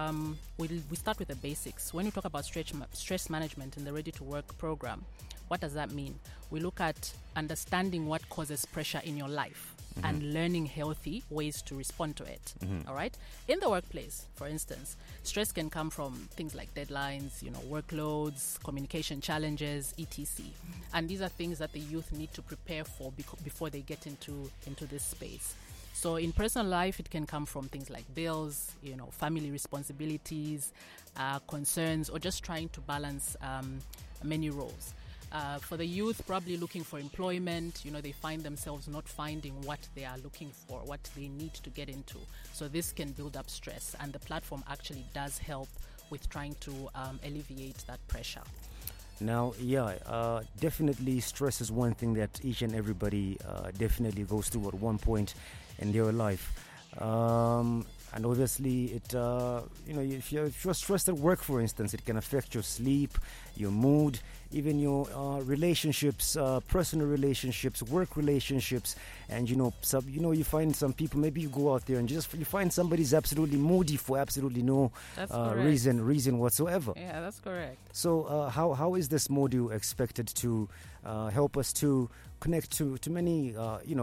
we start with the basics. When you talk about stress management in the Ready to Work program, what does that mean? We look at understanding what causes pressure in your life and learning healthy ways to respond to it. All right? In the workplace, for instance, stress can come from things like deadlines, workloads, communication challenges, etc. And these are things that the youth need to prepare for before they get into this space. So in personal life, it can come from things like bills, family responsibilities, concerns, or just trying to balance many roles. For the youth, probably looking for employment, they find themselves not finding what they are looking for, what they need to get into. So this can build up stress, and the platform actually does help with trying to alleviate that pressure. Now, definitely stress is one thing that each and everybody definitely goes through at one point in their life. And obviously, if you're stressed at work, for instance, it can affect your sleep, your mood, even your relationships, personal relationships, work relationships, and you find some people. Maybe you go out there and you find somebody's absolutely moody for absolutely no reason whatsoever. Yeah, that's correct. So, how is this module expected to help us to connect to many,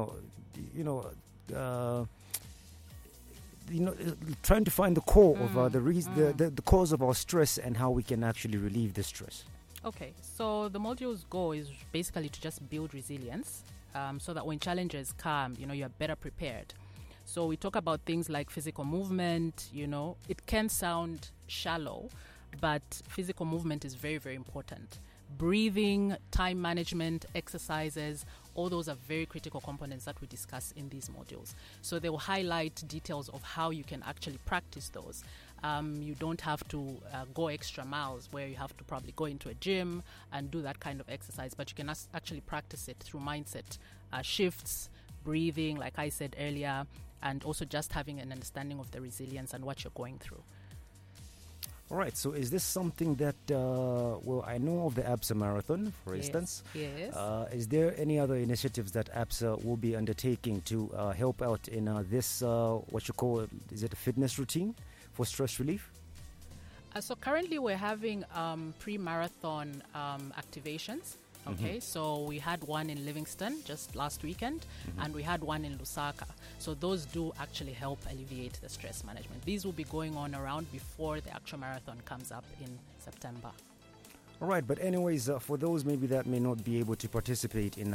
trying to find the core of the cause of our stress and how we can actually relieve the stress? Okay, so the module's goal is basically to just build resilience so that when challenges come, you're better prepared. So we talk about things like physical movement. It can sound shallow, but physical movement is very, very important. Breathing, time management, exercises, all those are very critical components that we discuss in these modules. So they will highlight details of how you can actually practice those. You don't have to go extra miles where you have to probably go into a gym and do that kind of exercise, but you can actually practice it through mindset shifts, breathing, like I said earlier, and also just having an understanding of the resilience and what you're going through. All right, so is this something that, I know of the ABSA Marathon, for instance. Yes. Is there any other initiatives that ABSA will be undertaking to help out in this, what you call, is it a fitness routine for stress relief? So currently we're having pre-marathon activations. Okay, so we had one in Livingston just last weekend, and we had one in Lusaka. So those do actually help alleviate the stress management. These will be going on around before the actual marathon comes up in September. All right, but anyways, for those maybe that may not be able to participate in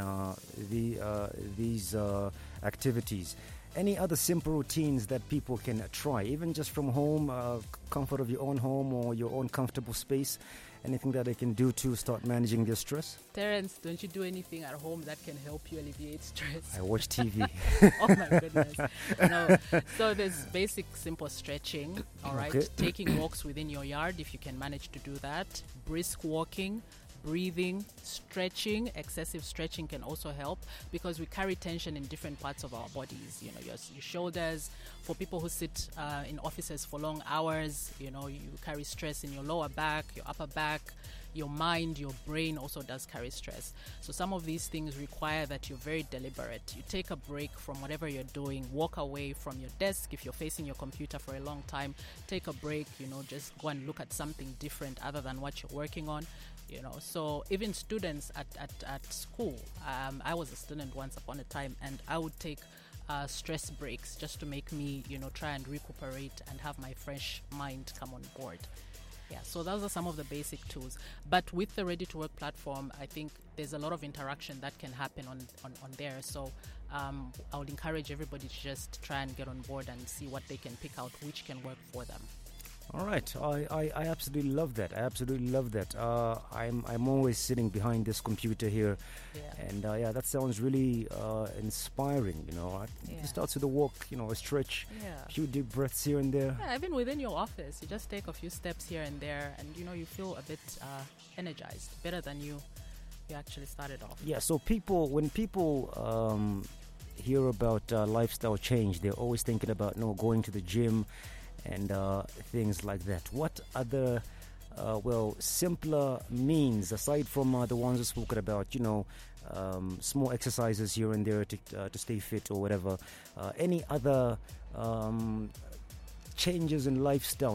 these activities, any other simple routines that people can try, even just from home, comfort of your own home or your own comfortable space? Anything that they can do to start managing their stress? Terence, don't you do anything at home that can help you alleviate stress? I watch TV. Oh my goodness. No. So there's basic simple stretching, all right? Okay. Taking walks within your yard if you can manage to do that. Brisk walking, breathing, stretching. Excessive stretching can also help because we carry tension in different parts of our bodies. Your shoulders. For people who sit in offices for long hours, you carry stress in your lower back, your upper back, your mind, your brain also does carry stress. So some of these things require that you're very deliberate. You take a break from whatever you're doing, walk away from your desk. If you're facing your computer for a long time, take a break, just go and look at something different other than what you're working on. So even students at school, I was a student once upon a time, and I would take stress breaks just to make me, try and recuperate and have my fresh mind come on board. Yeah, so those are some of the basic tools. But with the Ready to Work platform, I think there's a lot of interaction that can happen on there. So I would encourage everybody to just try and get on board and see what they can pick out, which can work for them. All right, I absolutely love that. I'm always sitting behind this computer here, and that sounds really inspiring. It starts with a walk, a stretch, a few deep breaths here and there. Yeah, even within your office, you just take a few steps here and there, and you feel a bit energized, better than you actually started off. Yeah. So when people hear about lifestyle change, they're always thinking about going to the gym and things like that. What other simpler means aside from the ones we've spoken about, small exercises here and there to stay fit or whatever, any other changes in lifestyle